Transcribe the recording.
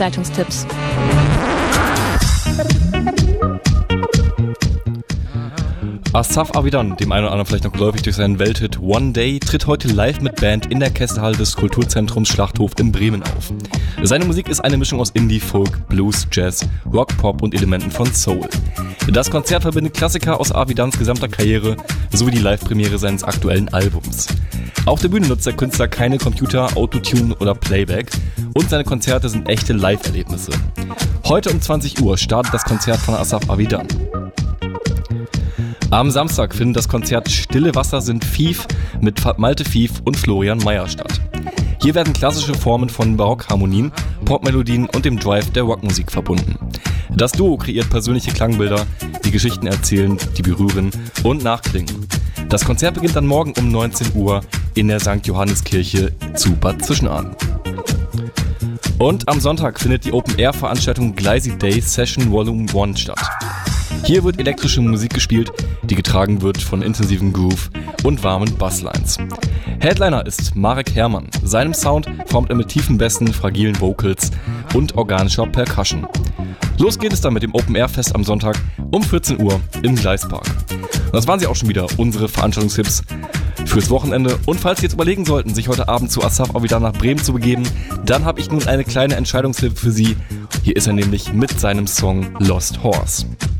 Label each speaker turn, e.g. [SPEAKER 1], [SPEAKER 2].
[SPEAKER 1] Veranstaltungstipps.
[SPEAKER 2] Asaf Avidan, dem einen oder anderen vielleicht noch geläufig durch seinen Welthit One Day, tritt heute live mit Band in der Kesselhalle des Kulturzentrums Schlachthof in Bremen auf. Seine Musik ist eine Mischung aus Indie, Folk, Blues, Jazz, Rock, Pop und Elementen von Soul. Das Konzert verbindet Klassiker aus Avidans gesamter Karriere sowie die Live-Premiere seines aktuellen Albums. Auf der Bühne nutzt der Künstler keine Computer, Autotune oder Playback und seine Konzerte sind echte Live-Erlebnisse. Heute um 20 Uhr startet das Konzert von Asaf Avidan. Am Samstag findet das Konzert Stille Wasser sind Fief mit Malte Fief und Florian Mayer statt. Hier werden klassische Formen von Barockharmonien, Popmelodien und dem Drive der Rockmusik verbunden. Das Duo kreiert persönliche Klangbilder, die Geschichten erzählen, die berühren und nachklingen. Das Konzert beginnt dann morgen um 19 Uhr in der St. Johanniskirche zu Bad Zwischenahn. Und am Sonntag findet die Open-Air-Veranstaltung Gleisy Day Session Volume 1 statt. Hier wird elektrische Musik gespielt, die getragen wird von intensiven Groove und warmen Basslines. Headliner ist Marek Herrmann. Seinem Sound formt er mit tiefen Bässen, fragilen Vocals und organischer Percussion. Los geht es dann mit dem Open-Air-Fest am Sonntag um 14 Uhr im Gleispark. Und das waren sie auch schon wieder, unsere Veranstaltungstipps fürs Wochenende. Und falls Sie jetzt überlegen sollten, sich heute Abend zu Asaf Avidan nach Bremen zu begeben, dann habe ich nun eine kleine Entscheidungshilfe für Sie. Hier ist er nämlich mit seinem Song Lost Horse.